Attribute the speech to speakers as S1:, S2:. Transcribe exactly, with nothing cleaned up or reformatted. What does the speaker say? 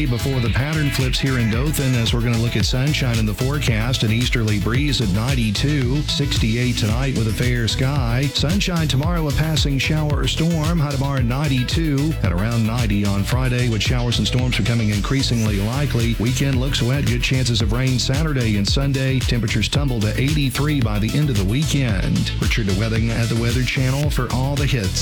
S1: before the pattern flips here in Dothan as we're going to look at sunshine in the forecast, an easterly breeze at ninety-two, sixty-eight tonight with a fair sky. Sunshine tomorrow, a passing shower or storm. High tomorrow ninety-two and around ninety on Friday with showers and storms becoming increasingly likely. Weekend looks wet, good chances of rain Saturday and Sunday. Temperatures tumble to eighty-three by the end of the weekend. Richard DeWething at the Weather Channel for all the hits.